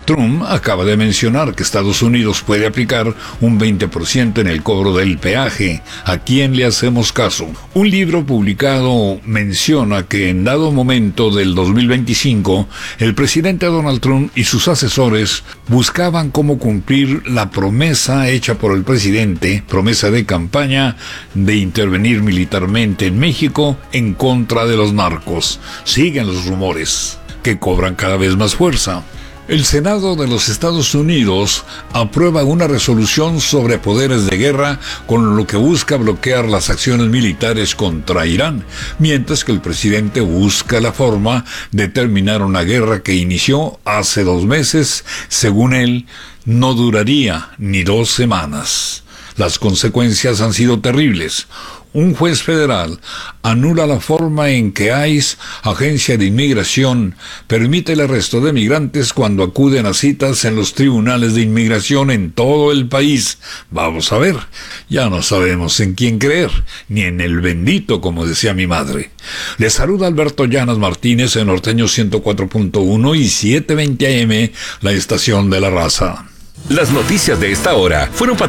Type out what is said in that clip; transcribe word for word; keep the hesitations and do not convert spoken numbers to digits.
Trump acaba de mencionar que Estados Unidos puede aplicar un veinte por ciento en el cobro del peaje. ¿A quién le hacemos caso? Un libro publicado menciona que en dado momento del dos mil veinticinco, el presidente Donald Trump y sus asesores buscaban cómo cumplir la promesa hecha por el presidente, promesa de campaña, de intervenir militarmente en México en contra de los narcos. Siguen los rumores, que cobran cada vez más fuerza. El Senado de los Estados Unidos aprueba una resolución sobre poderes de guerra con lo que busca bloquear las acciones militares contra Irán, mientras que el presidente busca la forma de terminar una guerra que inició hace dos meses, según él, no duraría ni dos semanas. Las consecuencias han sido terribles. Un juez federal anula la forma en que ICE, Agencia de Inmigración, permite el arresto de migrantes cuando acuden a citas en los tribunales de inmigración en todo el país. Vamos a ver, ya no sabemos en quién creer, ni en el bendito, como decía mi madre. Les saluda Alberto Llanas Martínez en Norteño ciento cuatro punto uno y setecientos veinte A M, la estación de la raza. Las noticias de esta hora fueron